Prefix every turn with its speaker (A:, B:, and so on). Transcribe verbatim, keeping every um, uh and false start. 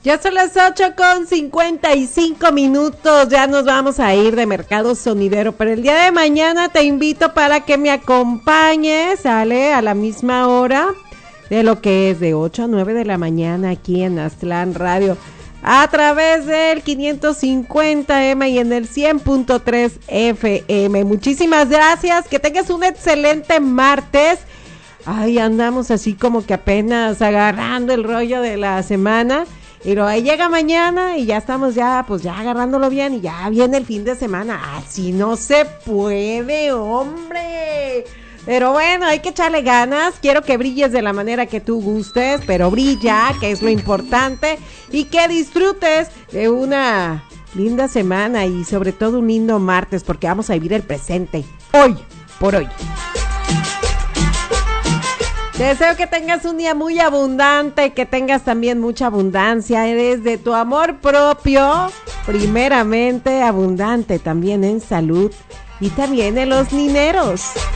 A: Ya son las ocho con cincuenta y cinco minutos, ya nos vamos a ir de Mercado Sonidero, pero el día de mañana te invito para que me acompañes, sale a la misma hora de lo que es de ocho a nueve de la mañana aquí en Aztlán Radio, a través del quinientos cincuenta eme y en el cien punto tres efe eme. Muchísimas gracias, que tengas un excelente martes. Ay, andamos así como que apenas agarrando el rollo de la semana. Y luego ahí llega mañana y ya estamos ya, pues ya agarrándolo bien y ya viene el fin de semana. Así no se puede, hombre. Pero bueno, hay que echarle ganas. Quiero que brilles de la manera que tú gustes, pero brilla, que es lo importante. Y que disfrutes de una linda semana y sobre todo un lindo martes, porque vamos a vivir el presente, hoy por hoy. Deseo que tengas un día muy abundante, que tengas también mucha abundancia desde tu amor propio, primeramente abundante también en salud y también en los dineros.